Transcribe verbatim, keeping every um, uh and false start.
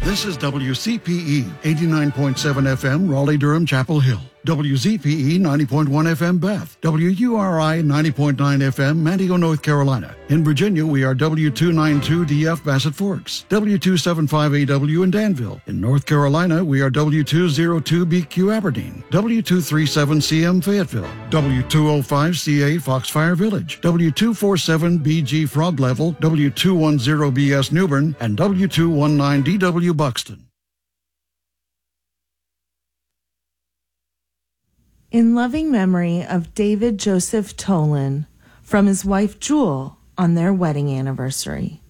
This is W C P E eighty-nine point seven F M, Raleigh-Durham, Chapel Hill. W Z P E ninety point one F M, Beth. W U R I ninety point nine F M, Manteo, North Carolina. In Virginia, we are W two ninety-two D F, Bassett Forks. W two seventy-five A W in Danville. In North Carolina, we are W two oh two B Q, Aberdeen. W two thirty-seven C M, Fayetteville. W two oh five C A, Foxfire Village. W two forty-seven B G, Frog Level. W two ten B S, Newbern. And W two nineteen D W, Buxton. In loving memory of David Joseph Tolan, from his wife Jewel on their wedding anniversary.